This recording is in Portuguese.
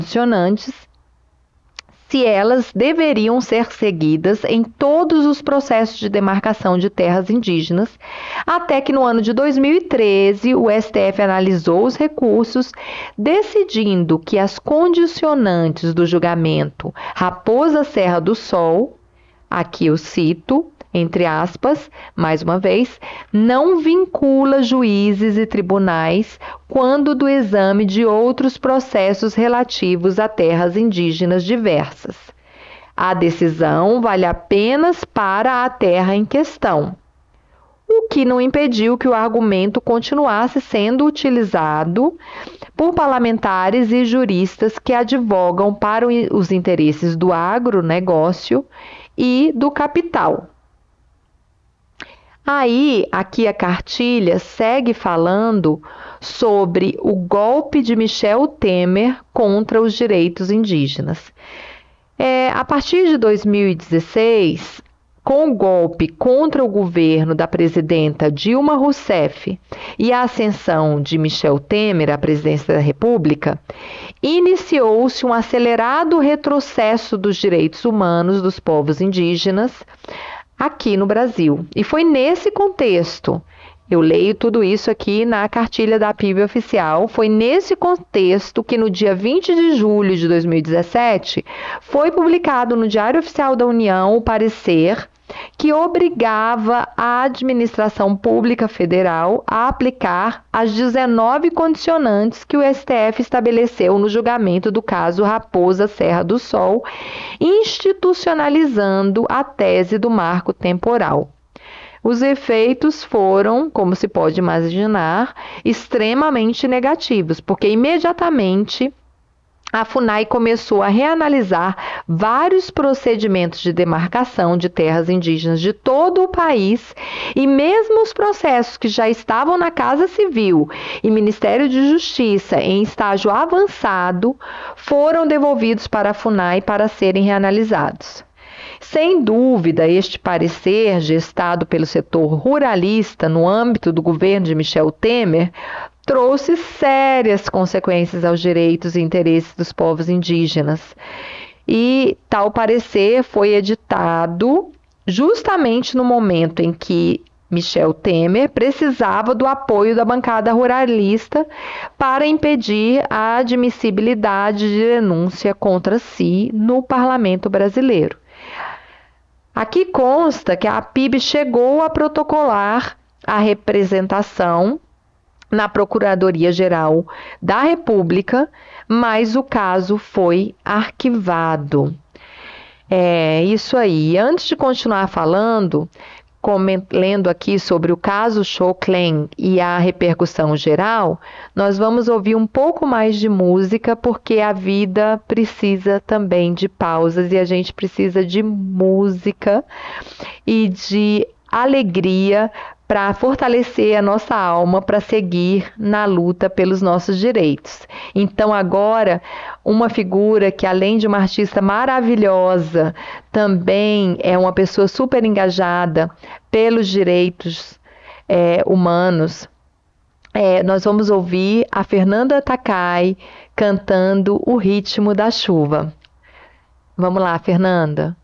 condicionantes, se elas deveriam ser seguidas em todos os processos de demarcação de terras indígenas, até que no ano de 2013 o STF analisou os recursos, decidindo que as condicionantes do julgamento Raposa Serra do Sol, aqui eu cito, entre aspas, mais uma vez, não vincula juízes e tribunais quando do exame de outros processos relativos a terras indígenas diversas. A decisão vale apenas para a terra em questão, o que não impediu que o argumento continuasse sendo utilizado por parlamentares e juristas que advogam para os interesses do agronegócio e do capital. Aí, aqui a cartilha segue falando sobre o golpe de Michel Temer contra os direitos indígenas. A partir de 2016, com o golpe contra o governo da presidenta Dilma Rousseff e a ascensão de Michel Temer à presidência da República, iniciou-se um acelerado retrocesso dos direitos humanos dos povos indígenas aqui no Brasil. E foi nesse contexto, eu leio tudo isso aqui na cartilha da PIB oficial, foi nesse contexto que no dia 20 de julho de 2017 foi publicado no Diário Oficial da União o parecer que obrigava a administração pública federal a aplicar as 19 condicionantes que o STF estabeleceu no julgamento do caso Raposa Serra do Sol, institucionalizando a tese do marco temporal. Os efeitos foram, como se pode imaginar, extremamente negativos, porque imediatamente a FUNAI começou a reanalisar vários procedimentos de demarcação de terras indígenas de todo o país e mesmo os processos que já estavam na Casa Civil e Ministério de Justiça em estágio avançado foram devolvidos para a FUNAI para serem reanalisados. Sem dúvida, este parecer, gestado pelo setor ruralista no âmbito do governo de Michel Temer, trouxe sérias consequências aos direitos e interesses dos povos indígenas. E tal parecer foi editado justamente no momento em que Michel Temer precisava do apoio da bancada ruralista para impedir a admissibilidade de denúncia contra si no parlamento brasileiro. Aqui consta que a PIB chegou a protocolar a representação na Procuradoria-Geral da República, mas o caso foi arquivado. Isso aí. Antes de continuar falando, lendo aqui sobre o caso Choclen e a repercussão geral, nós vamos ouvir um pouco mais de música, porque a vida precisa também de pausas e a gente precisa de música e de alegria para fortalecer a nossa alma, para seguir na luta pelos nossos direitos. Então agora, uma figura que além de uma artista maravilhosa, também é uma pessoa super engajada pelos direitos humanos. Nós vamos ouvir a Fernanda Takai cantando O Ritmo da Chuva. Vamos lá, Fernanda.